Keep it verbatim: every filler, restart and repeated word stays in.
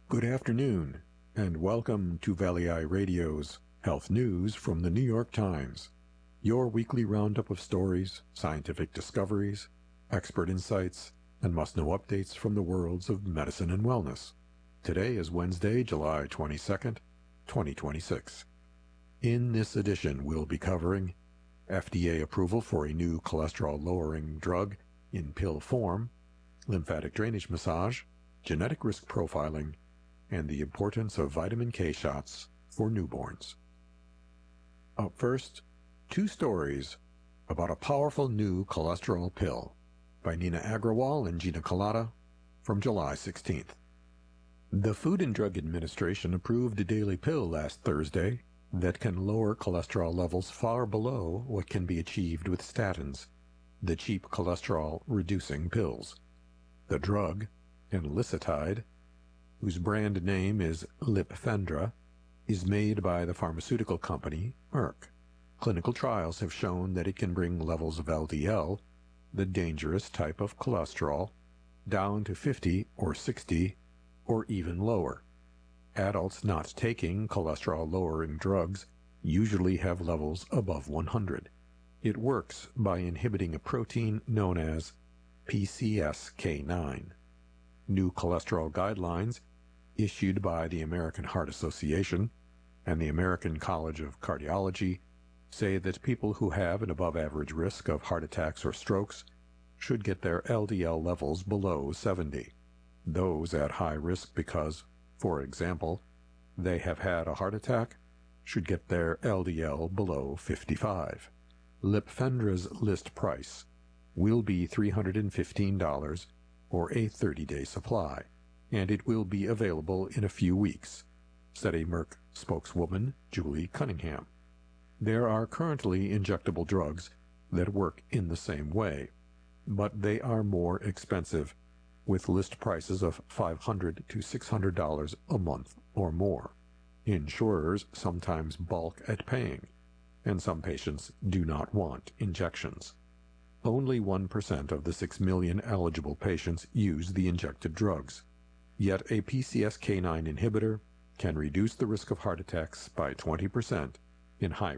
Good afternoon, and welcome to Valley Eye Radio's Health News from the New York Times, your weekly roundup of stories, scientific discoveries, expert insights, and must-know updates from the worlds of medicine and wellness. Today is Wednesday, July twenty-second, twenty twenty-six. In this edition, we'll be covering F D A approval for a new cholesterol-lowering drug in pill form, lymphatic drainage massage, genetic risk profiling, and the importance of vitamin K shots for newborns. Up first, two stories about a powerful new cholesterol pill by Nina Agrawal and Gina Kolata from July sixteenth. The Food and Drug Administration approved a daily pill last Thursday that can lower cholesterol levels far below what can be achieved with statins, the cheap cholesterol-reducing pills. The drug, enlicitide, whose brand name is Lipfendra, is made by the pharmaceutical company Merck. Clinical trials have shown that it can bring levels of L D L, the dangerous type of cholesterol, down to fifty or sixty or even lower. Adults not taking cholesterol-lowering drugs usually have levels above one hundred. It works by inhibiting a protein known as P C S K nine. New cholesterol guidelines issued by the American Heart Association and the American College of Cardiology say that people who have an above-average risk of heart attacks or strokes should get their L D L levels below seventy. Those at high risk because, for example, they have had a heart attack should get their L D L below fifty-five. Lipfendra's list price will be three hundred fifteen dollars or a thirty-day supply, and it will be available in a few weeks, said a Merck spokeswoman, Julie Cunningham. There are currently injectable drugs that work in the same way, but they are more expensive, with list prices of five hundred to six hundred dollars a month or more. Insurers sometimes balk at paying, and some patients do not want injections. Only one percent of the six million eligible patients use the injected drugs. Yet a P C S K nine inhibitor can reduce the risk of heart attacks by twenty percent in high